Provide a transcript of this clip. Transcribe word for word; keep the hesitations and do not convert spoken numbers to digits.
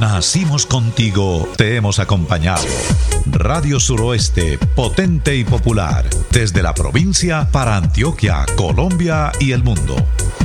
Nacimos contigo, te hemos acompañado. Radio Suroeste, potente y popular, desde la provincia para Antioquia, Colombia y el mundo.